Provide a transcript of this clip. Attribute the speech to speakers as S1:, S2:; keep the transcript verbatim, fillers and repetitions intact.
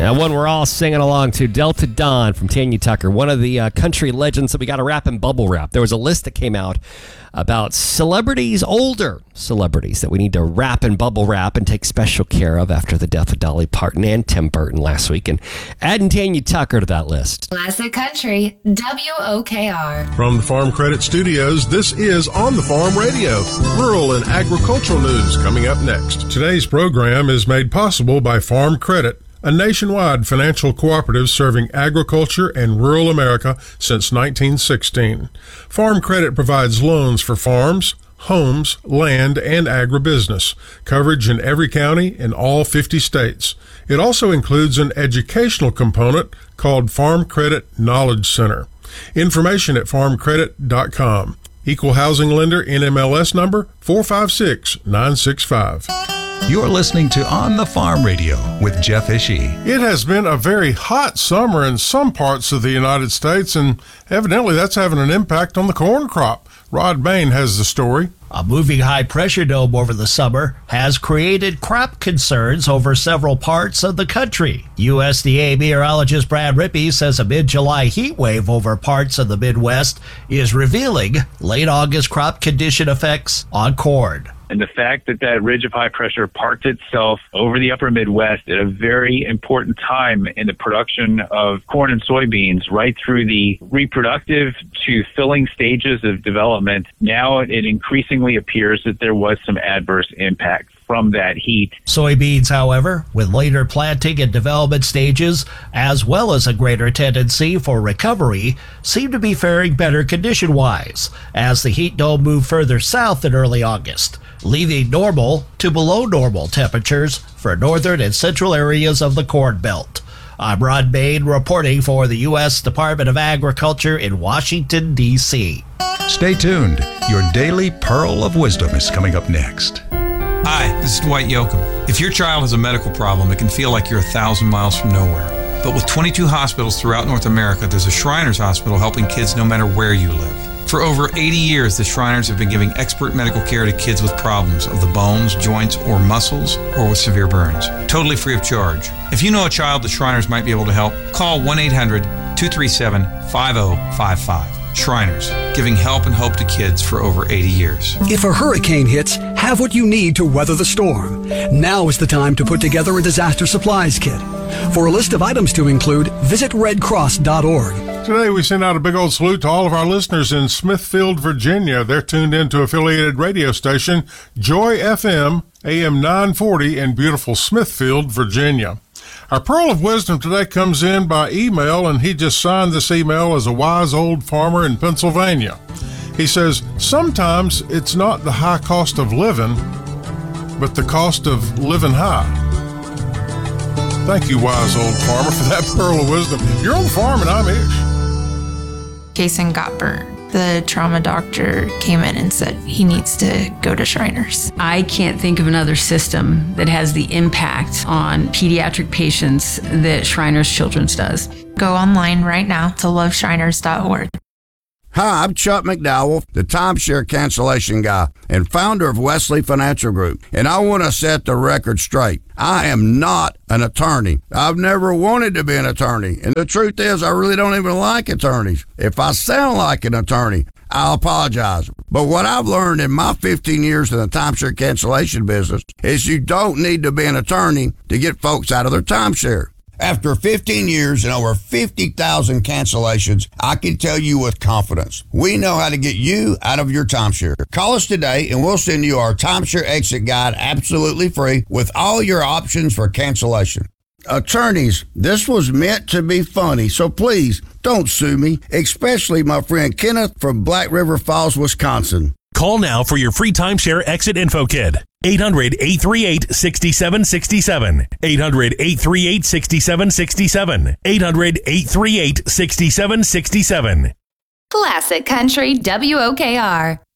S1: And one we're all singing along to, Delta Dawn from Tanya Tucker, one of the uh, country legends that we got to wrap in bubble wrap. There was a list that came out about celebrities, older celebrities, that we need to wrap in bubble wrap and take special care of after the death of Dolly Parton and Tim Burton last week. And adding Tanya Tucker to that list.
S2: Classic Country, W O K R.
S3: From the Farm Credit Studios, this is On the Farm Radio, rural and agricultural news coming up next. Today's program is made possible by Farm Credit, a nationwide financial cooperative serving agriculture and rural America since nineteen sixteen. Farm Credit provides loans for farms, homes, land, and agribusiness, coverage in every county in all fifty states. It also includes an educational component called Farm Credit Knowledge Center. Information at farm credit dot com. Equal housing lender, N M L S number four five six nine six five.
S4: You're listening to On the Farm Radio with Jeff Ishii.
S3: It has been a very hot summer in some parts of the United States, and evidently that's having an impact on the corn crop. Rod Bain has the story.
S5: A moving high-pressure dome over the summer has created crop concerns over several parts of the country. U S D A meteorologist Brad Rippey says a mid-July heat wave over parts of the Midwest is revealing late August crop condition effects on corn.
S6: And the fact that that ridge of high pressure parked itself over the upper Midwest at a very important time in the production of corn and soybeans, right through the reproductive to filling stages of development, now it increasingly appears that there was some adverse impact from that heat.
S5: Soybeans, however, with later planting and development stages, as well as a greater tendency for recovery, seem to be faring better condition-wise as the heat dome moved further south in early August, leaving normal to below normal temperatures for northern and central areas of the Corn Belt. I'm Rod Bain reporting for the U S Department of Agriculture in Washington, D C
S4: Stay tuned. Your daily pearl of wisdom is coming up next.
S7: Hi, this is Dwight Yoakam. If your child has a medical problem, it can feel like you're a thousand miles from nowhere. But with twenty-two hospitals throughout North America, there's a Shriners Hospital helping kids no matter where you live. For over eighty years, the Shriners have been giving expert medical care to kids with problems of the bones, joints, or muscles, or with severe burns. Totally free of charge. If you know a child the Shriners might be able to help, call one eight hundred two three seven five zero five five. Shriners, giving help and hope to kids for over eighty years.
S8: If a hurricane hits, have what you need to weather the storm. Now is the time to put together a disaster supplies kit. For a list of items to include, visit red cross dot org.
S3: Today we send out a big old salute to all of our listeners in Smithfield, Virginia. They're tuned into affiliated radio station Joy F M, A M nine forty in beautiful Smithfield, Virginia. Our Pearl of Wisdom today comes in by email, and he just signed this email as a wise old farmer in Pennsylvania. He says, sometimes it's not the high cost of living, but the cost of living high. Thank you, wise old farmer, for that Pearl of Wisdom. You're on the farm, and I'm Ish.
S9: Jason got burnt. The trauma doctor came in and said he needs to go to Shriners.
S10: I can't think of another system that has the impact on pediatric patients that Shriners Children's does.
S9: Go online right now to love shriners dot org.
S11: Hi, I'm Chuck McDowell, the timeshare cancellation guy and founder of Wesley Financial Group, and I want to set the record straight. I am not an attorney. I've never wanted to be an attorney, and the truth is I really don't even like attorneys. If I sound like an attorney, I'll apologize. But what I've learned in my fifteen years in the timeshare cancellation business is you don't need to be an attorney to get folks out of their timeshare. After fifteen years and over fifty thousand cancellations, I can tell you with confidence, we know how to get you out of your timeshare. Call us today and we'll send you our timeshare exit guide absolutely free with all your options for cancellation. Attorneys, this was meant to be funny, so please don't sue me, especially my friend Kenneth from Black River Falls, Wisconsin.
S12: Call now for your free timeshare exit info kit. eight hundred eight three eight six seven six seven. eight hundred eight three eight six seven six seven. eight hundred eight three eight six seven six seven.
S2: Classic Country W O K R.